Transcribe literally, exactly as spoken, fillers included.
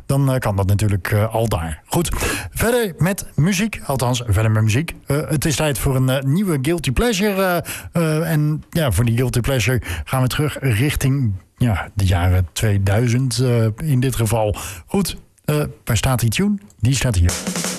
dan uh, kan dat natuurlijk uh, al daar. Goed, verder met muziek. Althans, verder met muziek. Uh, het is tijd voor een uh, nieuwe Guilty Pleasure. Uh, uh, en ja, voor die Guilty Pleasure gaan we terug richting ja, de jaren tweeduizend uh, in dit geval. Goed, uh, waar staat die tune? Die staat hier.